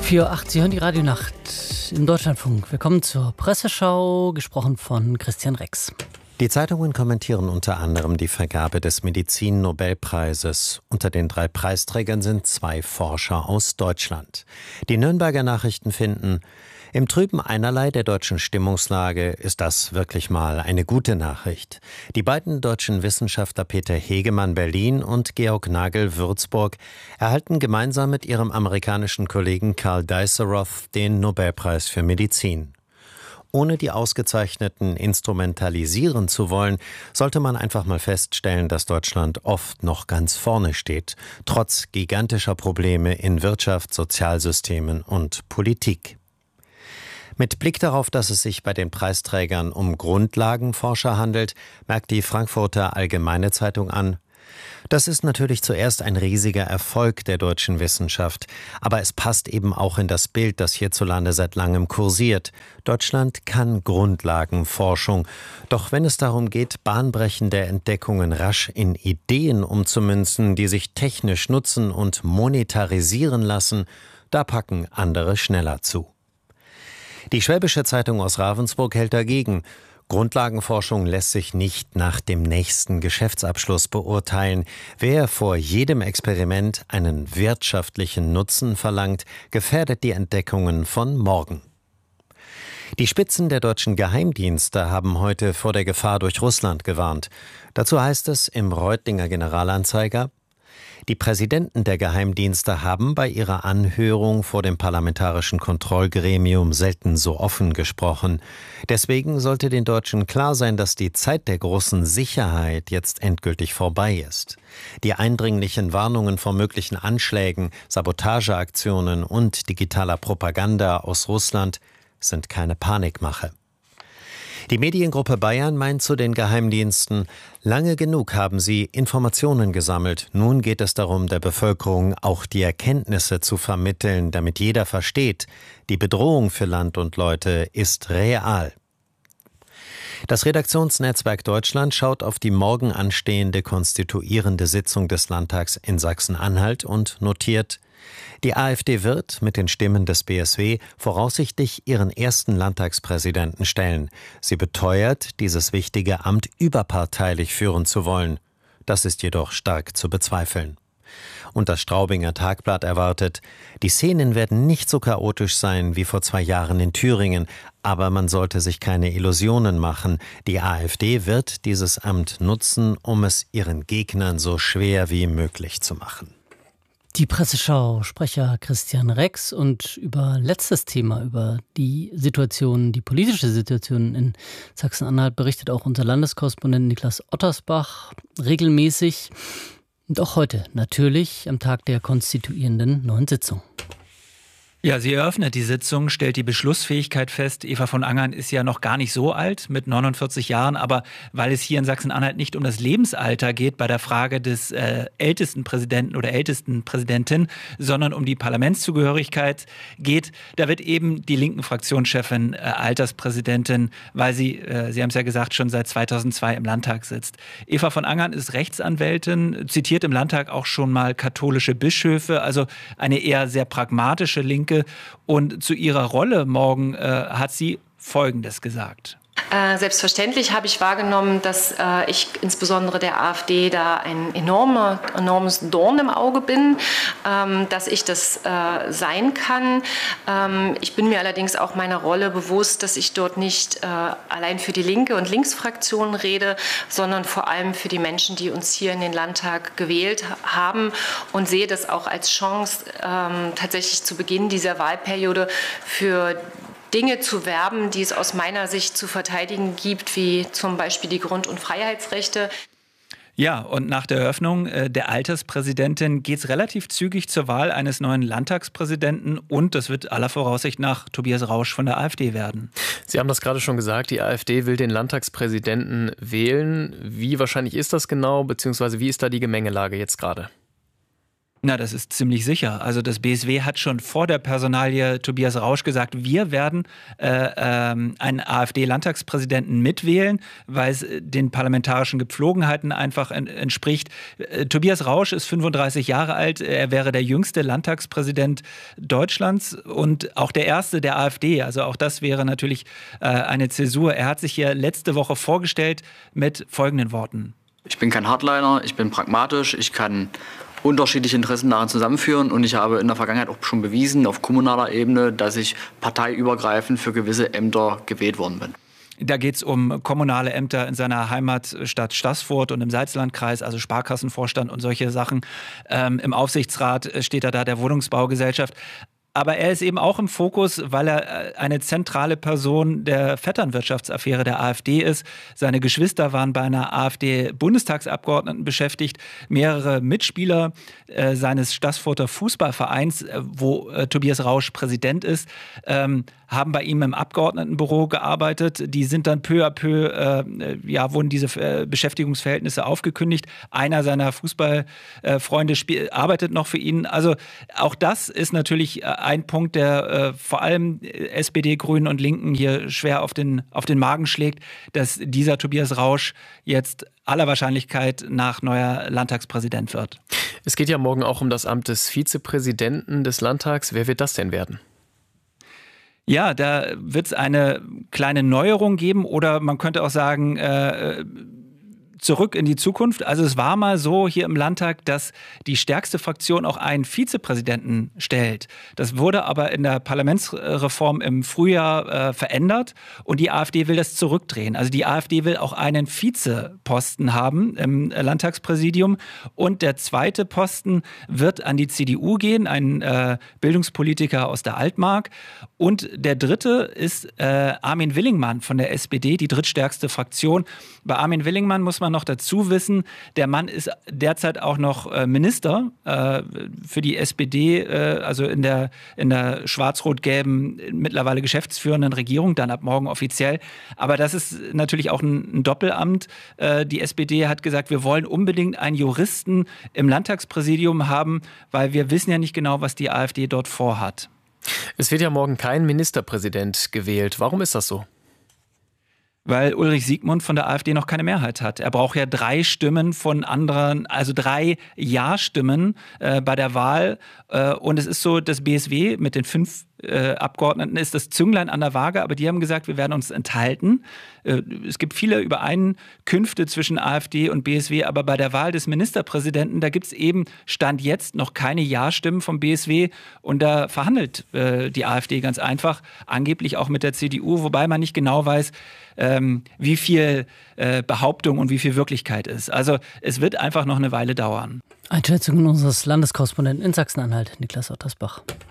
4:08 Uhr, Sie hören die Radionacht im Deutschlandfunk. Willkommen zur Presseschau, gesprochen von Christian Rex. Die Zeitungen kommentieren unter anderem die Vergabe des Medizin-Nobelpreises. Unter den 3 Preisträgern sind 2 Forscher aus Deutschland. Die Nürnberger Nachrichten finden: Im Trüben einerlei der deutschen Stimmungslage ist das wirklich mal eine gute Nachricht. Die beiden deutschen Wissenschaftler Peter Hegemann Berlin und Georg Nagel Würzburg erhalten gemeinsam mit ihrem amerikanischen Kollegen Karl Dies-Roth den Nobelpreis für Medizin. Ohne die Ausgezeichneten instrumentalisieren zu wollen, sollte man einfach mal feststellen, dass Deutschland oft noch ganz vorne steht, trotz gigantischer Probleme in Wirtschaft, Sozialsystemen und Politik. Mit Blick darauf, dass es sich bei den Preisträgern um Grundlagenforscher handelt, merkt die Frankfurter Allgemeine Zeitung an: Das ist natürlich zuerst ein riesiger Erfolg der deutschen Wissenschaft, aber es passt eben auch in das Bild, das hierzulande seit langem kursiert. Deutschland kann Grundlagenforschung, doch wenn es darum geht, bahnbrechende Entdeckungen rasch in Ideen umzumünzen, die sich technisch nutzen und monetarisieren lassen, da packen andere schneller zu. Die Schwäbische Zeitung aus Ravensburg hält dagegen: Grundlagenforschung lässt sich nicht nach dem nächsten Geschäftsabschluss beurteilen. Wer vor jedem Experiment einen wirtschaftlichen Nutzen verlangt, gefährdet die Entdeckungen von morgen. Die Spitzen der deutschen Geheimdienste haben heute vor der Gefahr durch Russland gewarnt. Dazu heißt es im Reutlinger Generalanzeiger: Die Präsidenten der Geheimdienste haben bei ihrer Anhörung vor dem Parlamentarischen Kontrollgremium selten so offen gesprochen. Deswegen sollte den Deutschen klar sein, dass die Zeit der großen Sicherheit jetzt endgültig vorbei ist. Die eindringlichen Warnungen vor möglichen Anschlägen, Sabotageaktionen und digitaler Propaganda aus Russland sind keine Panikmache. Die Mediengruppe Bayern meint zu den Geheimdiensten: Lange genug haben sie Informationen gesammelt. Nun geht es darum, der Bevölkerung auch die Erkenntnisse zu vermitteln, damit jeder versteht, die Bedrohung für Land und Leute ist real. Das Redaktionsnetzwerk Deutschland schaut auf die morgen anstehende konstituierende Sitzung des Landtags in Sachsen-Anhalt und notiert: Die AfD wird mit den Stimmen des BSW voraussichtlich ihren ersten Landtagspräsidenten stellen. Sie beteuert, dieses wichtige Amt überparteilich führen zu wollen. Das ist jedoch stark zu bezweifeln. Und das Straubinger Tagblatt erwartet: Die Szenen werden nicht so chaotisch sein wie vor 2 Jahren in Thüringen, aber man sollte sich keine Illusionen machen. Die AfD wird dieses Amt nutzen, um es ihren Gegnern so schwer wie möglich zu machen. Die Presseschau, Sprecher Christian Rex, und über letztes Thema, über die Situation, die politische Situation in Sachsen-Anhalt berichtet auch unser Landeskorrespondent Niklas Ottersbach regelmäßig und auch heute natürlich am Tag der konstituierenden neuen Sitzung. Ja, sie eröffnet die Sitzung, stellt die Beschlussfähigkeit fest. Eva von Angern ist ja noch gar nicht so alt, mit 49 Jahren, aber weil es hier in Sachsen-Anhalt nicht um das Lebensalter geht bei der Frage des ältesten Präsidenten oder ältesten Präsidentin, sondern um die Parlamentszugehörigkeit geht, da wird eben die linken Fraktionschefin Alterspräsidentin, weil sie haben es ja gesagt, schon seit 2002 im Landtag sitzt. Eva von Angern ist Rechtsanwältin, zitiert im Landtag auch schon mal katholische Bischöfe, also eine eher sehr pragmatische Linke. Und zu ihrer Rolle morgen hat sie Folgendes gesagt. Selbstverständlich habe ich wahrgenommen, dass ich insbesondere der AfD da ein enormes Dorn im Auge bin, dass ich das sein kann. Ich bin mir allerdings auch meiner Rolle bewusst, dass ich dort nicht allein für die Linke und Linksfraktion rede, sondern vor allem für die Menschen, die uns hier in den Landtag gewählt haben, und sehe das auch als Chance, tatsächlich zu Beginn dieser Wahlperiode für Dinge zu werben, die es aus meiner Sicht zu verteidigen gibt, wie zum Beispiel die Grund- und Freiheitsrechte. Ja, und nach der Eröffnung der Alterspräsidentin geht es relativ zügig zur Wahl eines neuen Landtagspräsidenten, und das wird aller Voraussicht nach Tobias Rausch von der AfD werden. Sie haben das gerade schon gesagt, die AfD will den Landtagspräsidenten wählen. Wie wahrscheinlich ist das genau, beziehungsweise wie ist da die Gemengelage jetzt gerade? Na, das ist ziemlich sicher. Also das BSW hat schon vor der Personalie Tobias Rausch gesagt, wir werden einen AfD-Landtagspräsidenten mitwählen, weil es den parlamentarischen Gepflogenheiten einfach entspricht. Tobias Rausch ist 35 Jahre alt, er wäre der jüngste Landtagspräsident Deutschlands und auch der erste der AfD. Also auch das wäre natürlich eine Zäsur. Er hat sich hier letzte Woche vorgestellt mit folgenden Worten. Ich bin kein Hardliner, ich bin pragmatisch, ich kann unterschiedliche Interessen daran zusammenführen und ich habe in der Vergangenheit auch schon bewiesen, auf kommunaler Ebene, dass ich parteiübergreifend für gewisse Ämter gewählt worden bin. Da geht es um kommunale Ämter in seiner Heimatstadt Staßfurt und im Salzlandkreis, also Sparkassenvorstand und solche Sachen. Im Aufsichtsrat steht er da der Wohnungsbaugesellschaft. Aber er ist eben auch im Fokus, weil er eine zentrale Person der Vetternwirtschaftsaffäre der AfD ist. Seine Geschwister waren bei einer AfD-Bundestagsabgeordneten beschäftigt. Mehrere Mitspieler seines Staßfurter Fußballvereins, wo Tobias Rausch Präsident ist, haben bei ihm im Abgeordnetenbüro gearbeitet. Die sind dann peu à peu, wurden diese Beschäftigungsverhältnisse aufgekündigt. Einer seiner Fußballfreunde arbeitet noch für ihn. Also auch das ist natürlich ein Punkt, der vor allem SPD, Grünen und Linken hier schwer auf den Magen schlägt, dass dieser Tobias Rausch jetzt aller Wahrscheinlichkeit nach neuer Landtagspräsident wird. Es geht ja morgen auch um das Amt des Vizepräsidenten des Landtags. Wer wird das denn werden? Ja, da wird es eine kleine Neuerung geben oder man könnte auch sagen, zurück in die Zukunft. Also es war mal so hier im Landtag, dass die stärkste Fraktion auch einen Vizepräsidenten stellt. Das wurde aber in der Parlamentsreform im Frühjahr verändert und die AfD will das zurückdrehen. Also die AfD will auch einen Vizeposten haben im Landtagspräsidium und der zweite Posten wird an die CDU gehen, ein Bildungspolitiker aus der Altmark. Und der dritte ist Armin Willingmann von der SPD, die drittstärkste Fraktion. Bei Armin Willingmann muss man noch dazu wissen, der Mann ist derzeit auch noch Minister für die SPD, also in der schwarz-rot-gelben, mittlerweile geschäftsführenden Regierung, dann ab morgen offiziell. Aber das ist natürlich auch ein Doppelamt. Die SPD hat gesagt, wir wollen unbedingt einen Juristen im Landtagspräsidium haben, weil wir wissen ja nicht genau, was die AfD dort vorhat. Es wird ja morgen kein Ministerpräsident gewählt. Warum ist das so? Weil Ulrich Siegmund von der AfD noch keine Mehrheit hat. Er braucht ja 3 Stimmen von anderen, also 3 Ja-Stimmen bei der Wahl. Und es ist so, das BSW mit den 5 Abgeordneten ist das Zünglein an der Waage, aber die haben gesagt, wir werden uns enthalten. Es gibt viele Übereinkünfte zwischen AfD und BSW, aber bei der Wahl des Ministerpräsidenten, da gibt es eben Stand jetzt noch keine Ja-Stimmen vom BSW und da verhandelt die AfD ganz einfach, angeblich auch mit der CDU, wobei man nicht genau weiß, wie viel Behauptung und wie viel Wirklichkeit ist. Also es wird einfach noch eine Weile dauern. Einschätzungen unseres Landeskorrespondenten in Sachsen-Anhalt, Niklas Ottersbach.